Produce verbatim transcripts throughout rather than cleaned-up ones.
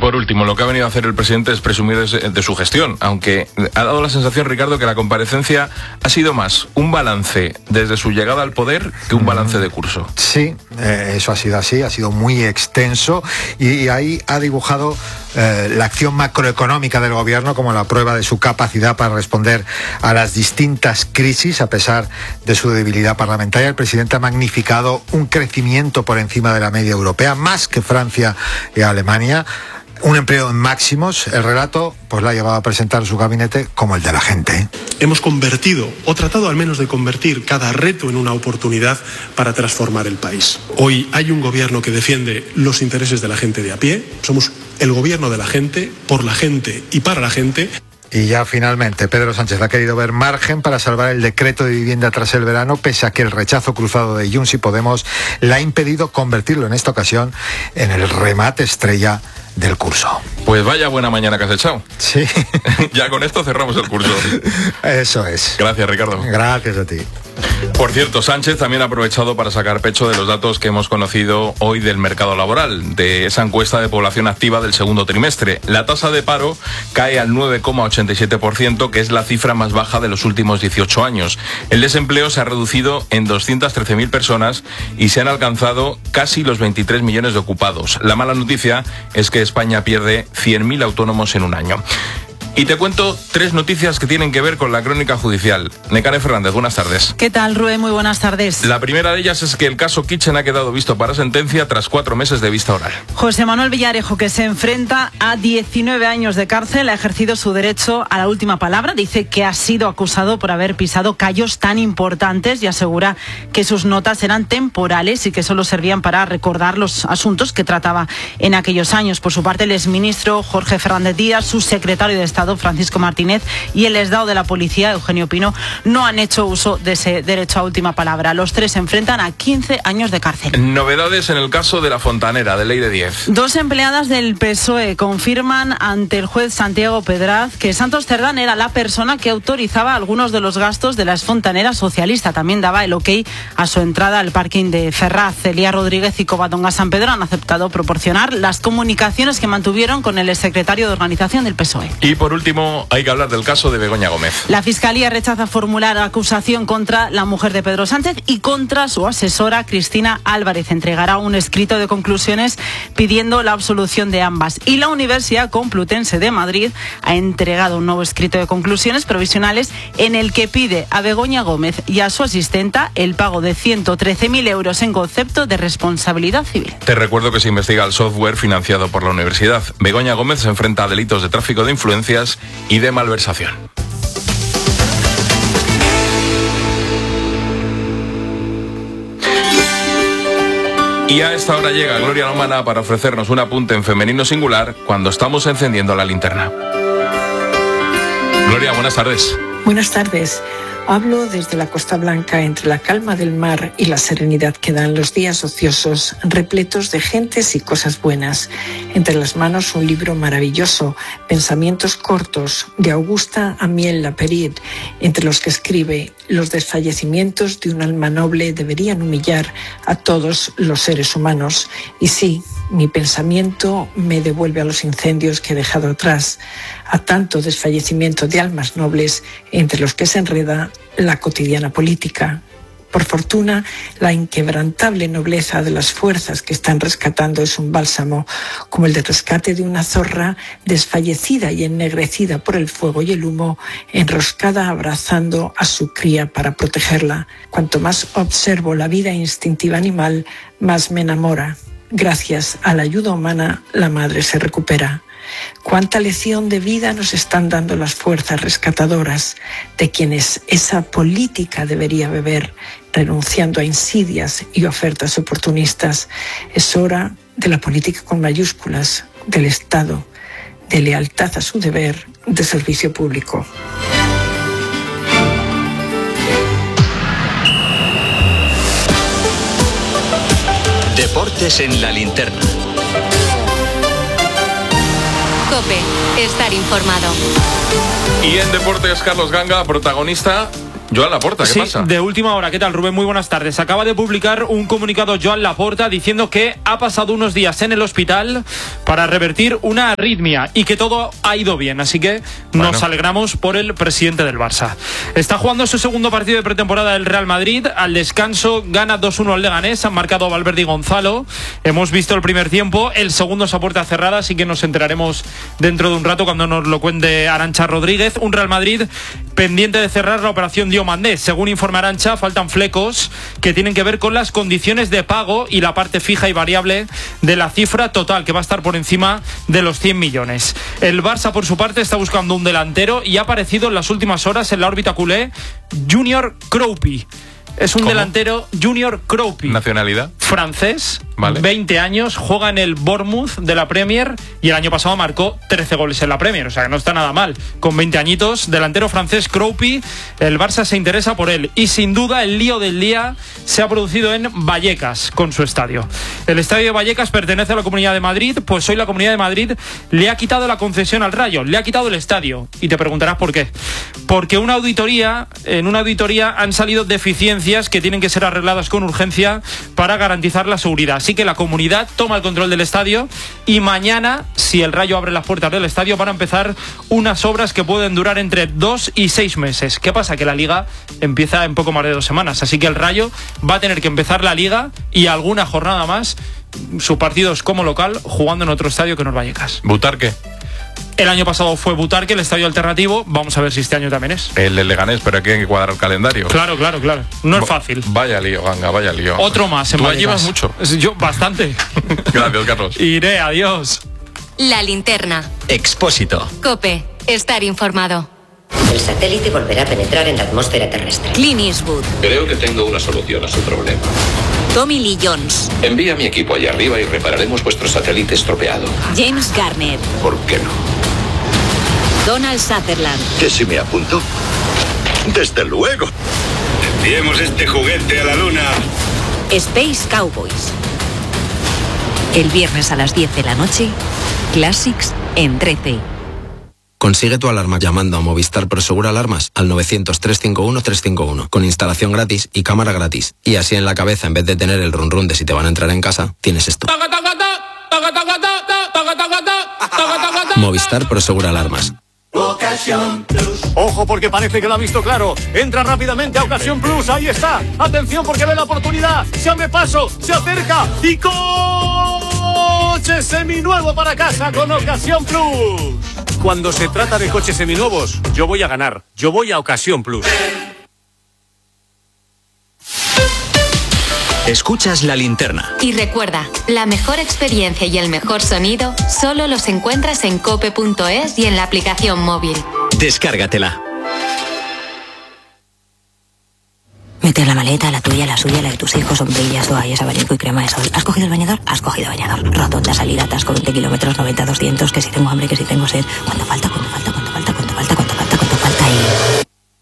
por último, lo que ha venido a hacer el presidente es presumir de, de su gestión, aunque ha dado la sensación, Ricardo, que la comparecencia ha sido más un balance desde su llegada al poder que un balance de curso. Sí, eh, eso ha sido así, ha sido muy extenso y, y ahí ha dibujado eh, la acción macroeconómica del gobierno como la prueba de su capacidad para responder a las distintas crisis a pesar de su debilidad parlamentaria. El presidente ha magnificado un crecimiento por encima de la media europea, más que Francia y Alemania, un empleo en máximos. El relato pues la ha llevado a presentar su gabinete como el de la gente, ¿eh? Hemos convertido, o tratado al menos de convertir, cada reto en una oportunidad para transformar el país. Hoy hay un gobierno que defiende los intereses de la gente de a pie. Somos el gobierno de la gente, por la gente y para la gente. Y ya finalmente, Pedro Sánchez ha querido ver margen para salvar el decreto de vivienda tras el verano, pese a que el rechazo cruzado de Junts y Podemos le ha impedido convertirlo en esta ocasión en el remate estrella del curso. Pues vaya buena mañana que has echado. Sí. Ya con esto cerramos el curso. Eso es. Gracias, Ricardo. Gracias a ti. Por cierto, Sánchez también ha aprovechado para sacar pecho de los datos que hemos conocido hoy del mercado laboral, de esa encuesta de población activa del segundo trimestre. La tasa de paro cae al nueve coma ochenta y siete por ciento, que es la cifra más baja de los últimos dieciocho años. El desempleo se ha reducido en doscientas trece mil personas y se han alcanzado casi los veintitrés millones de ocupados. La mala noticia es que España pierde cien mil autónomos en un año. Y te cuento tres noticias que tienen que ver con la crónica judicial. Nekane Fernández, buenas tardes. ¿Qué tal, Rue? Muy buenas tardes. La primera de ellas es que el caso Kitchen ha quedado visto para sentencia tras cuatro meses de vista oral. José Manuel Villarejo, que se enfrenta a diecinueve años de cárcel, ha ejercido su derecho a la última palabra. Dice que ha sido acusado por haber pisado callos tan importantes y asegura que sus notas eran temporales y que solo servían para recordar los asuntos que trataba en aquellos años. Por su parte, el exministro Jorge Fernández Díaz, su secretario de Estado Francisco Martínez y el exdao de la policía Eugenio Pino no han hecho uso de ese derecho a última palabra. Los tres se enfrentan a quince años de cárcel. Novedades en el caso de la fontanera, de Ley de diez. Dos empleadas del P S O E confirman ante el juez Santiago Pedraz que Santos Cerdán era la persona que autorizaba algunos de los gastos de la exfontanera socialista. También daba el ok a su entrada al parking de Ferraz. Celia Rodríguez y Covadonga San Pedro han aceptado proporcionar las comunicaciones que mantuvieron con el exsecretario de organización del P S O E. Y por último, hay que hablar del caso de Begoña Gómez. La Fiscalía rechaza formular acusación contra la mujer de Pedro Sánchez y contra su asesora Cristina Álvarez. Entregará un escrito de conclusiones pidiendo la absolución de ambas. Y la Universidad Complutense de Madrid ha entregado un nuevo escrito de conclusiones provisionales en el que pide a Begoña Gómez y a su asistenta el pago de ciento trece mil euros en concepto de responsabilidad civil. Te recuerdo que se investiga el software financiado por la universidad. Begoña Gómez se enfrenta a delitos de tráfico de influencias y de malversación. Y a esta hora llega Gloria Lomana para ofrecernos un apunte en femenino singular cuando estamos encendiendo la linterna. Gloria, buenas tardes. Buenas tardes. Hablo desde la Costa Blanca, entre la calma del mar y la serenidad que dan los días ociosos, repletos de gentes y cosas buenas. Entre las manos un libro maravilloso, Pensamientos cortos, de Augusta Amiel Laperit, entre los que escribe: los desfallecimientos de un alma noble deberían humillar a todos los seres humanos. Y sí, mi pensamiento me devuelve a los incendios que he dejado atrás, a tanto desfallecimiento de almas nobles, entre los que se enreda la cotidiana política. Por fortuna, la inquebrantable nobleza de las fuerzas que están rescatando es un bálsamo, como el de rescate de una zorra desfallecida y ennegrecida por el fuego y el humo, enroscada abrazando a su cría para protegerla. Cuanto más observo la vida instintiva animal, más me enamora. Gracias a la ayuda humana, la madre se recupera. Cuánta lección de vida nos están dando las fuerzas rescatadoras, de quienes esa política debería beber, renunciando a insidias y ofertas oportunistas. Es hora de la política con mayúsculas, del Estado, de lealtad a su deber de servicio público. Deportes en la linterna. COPE, estar informado. Y en deportes, Carlos Ganga, protagonista Joan Laporta, ¿qué sí, pasa? De última hora, ¿qué tal, Rubén? Muy buenas tardes. Acaba de publicar un comunicado Joan Laporta diciendo que ha pasado unos días en el hospital para revertir una arritmia y que todo ha ido bien, así que bueno, nos alegramos por el presidente del Barça. Está jugando su segundo partido de pretemporada del Real Madrid. Al descanso gana dos uno al Leganés, han marcado Valverde y Gonzalo. Hemos visto el primer tiempo, el segundo es a puerta cerrada, así que nos enteraremos dentro de un rato cuando nos lo cuente Arantxa Rodríguez. Un Real Madrid pendiente de cerrar la operación Diomandé. Según informa Arantxa, faltan flecos que tienen que ver con las condiciones de pago y la parte fija y variable de la cifra total, que va a estar por encima de los cien millones. El Barça, por su parte, está buscando un delantero y ha aparecido en las últimas horas en la órbita culé Junior Kroupi. Es un ¿Cómo? delantero Junior Kroupi. ¿Nacionalidad? Francés, vale. veinte años, juega en el Bournemouth de la Premier y el año pasado marcó trece goles en la Premier, o sea que no está nada mal. Con veinte añitos, delantero francés Kroupi, el Barça se interesa por él y sin duda el lío del día se ha producido en Vallecas con su estadio. El estadio de Vallecas pertenece a la Comunidad de Madrid, pues hoy la Comunidad de Madrid le ha quitado la concesión al Rayo, le ha quitado el estadio y te preguntarás por qué. Porque una auditoría, en una auditoría han salido deficiencias que tienen que ser arregladas con urgencia para garantizar la seguridad. Así que la comunidad toma el control del estadio y mañana, si el Rayo abre las puertas del estadio, van a empezar unas obras que pueden durar entre dos y seis meses. ¿Qué pasa? Que la Liga empieza en poco más de dos semanas, así que el Rayo va a tener que empezar la Liga y alguna jornada más sus partidos como local jugando en otro estadio que no es Vallecas. ¿Butarque? El año pasado fue Butarque, el estadio alternativo. Vamos a ver si este año también es. El de Leganés, pero aquí hay que cuadrar el calendario. Claro, claro, claro. No es fácil. Vaya lío, Ganga, vaya lío. Otro más en Tú Vallecas. llevas mucho. Yo, bastante. Gracias, Carlos. Iré, adiós. La linterna. Expósito. COPE. Estar informado. El satélite volverá a penetrar en la atmósfera terrestre. Clint Eastwood. Creo que tengo una solución a su problema. Tommy Lee Jones. Envía a mi equipo allá arriba y repararemos vuestro satélite estropeado. James Garner. ¿Por qué no? Donald Sutherland. ¿Que si me apunto? Desde luego. Enviemos este juguete a la luna. Space Cowboys. El viernes a las diez de la noche, Classics en trece. Consigue tu alarma llamando a Movistar Prosegur Alarmas al novecientos, trescientos cincuenta y uno, trescientos cincuenta y uno con instalación gratis y cámara gratis. Y así en la cabeza, en vez de tener el run run de si te van a entrar en casa, tienes esto. Movistar Prosegur Alarmas. Ocasión Plus. Ojo porque parece que lo ha visto claro. Entra rápidamente a Ocasión Plus. Ahí está. Atención porque ve la oportunidad. Se abre paso. Se acerca. Y coche seminuevo para casa con Ocasión Plus. Cuando se trata de coches seminuevos, yo voy a ganar. Yo voy a Ocasión Plus. Escuchas La Linterna. Y recuerda, la mejor experiencia y el mejor sonido solo los encuentras en cope punto es y en la aplicación móvil. Descárgatela. Meter la maleta, la tuya, la suya, la de tus hijos, sombrillas, toallas, abanico y crema de sol. ¿Has cogido el bañador? Has cogido bañador. Rotonda, salida, atasco, veinte kilómetros, noventa, doscientos, que si tengo hambre, que si tengo sed. ¿Cuánto falta? ¿Cuánto falta? ¿Cuánto falta? ¿Cuánto falta? ¿Cuánto falta? ¿Cuánto falta? Y...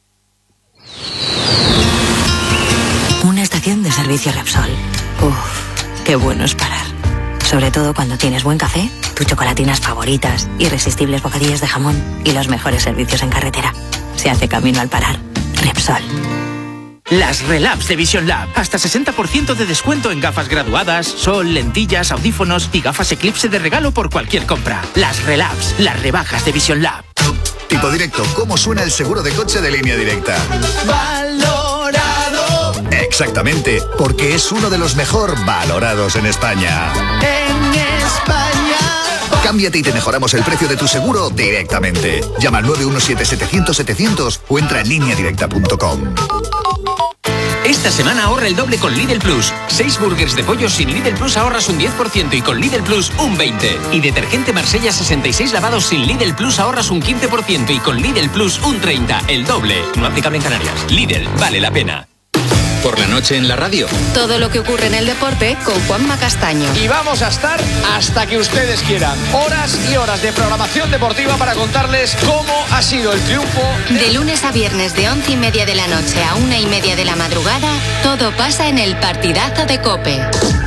una estación de servicio Repsol. Uf, qué bueno es parar. Sobre todo cuando tienes buen café, tus chocolatinas favoritas, irresistibles bocadillas de jamón y los mejores servicios en carretera. Se hace camino al parar. Repsol. Las Relabs de Vision Lab. Hasta sesenta por ciento de descuento en gafas graduadas, sol, lentillas, audífonos y gafas Eclipse de regalo por cualquier compra. Las Relabs, las rebajas de Vision Lab. Tipo directo, ¿cómo suena el seguro de coche de Línea Directa? Valorado. Exactamente, porque es uno de los mejor valorados en España. En España. Cámbiate y te mejoramos el precio de tu seguro directamente. Llama al nueve uno siete, setecientos, setecientos o entra en línea directa punto com. Esta semana ahorra el doble con Lidl Plus. Seis burgers de pollo sin Lidl Plus ahorras un diez por ciento y con Lidl Plus un veinte por ciento. Y detergente Marsella sesenta y seis lavados sin Lidl Plus ahorras un quince por ciento y con Lidl Plus un treinta por ciento. El doble. No aplicable en Canarias. Lidl, vale la pena. Por la noche en la radio. Todo lo que ocurre en el deporte con Juanma Castaño. Y vamos a estar hasta que ustedes quieran. Horas y horas de programación deportiva para contarles cómo ha sido el triunfo. De lunes a viernes de once y media de la noche a una y media de la madrugada, todo pasa en el partidazo de COPE.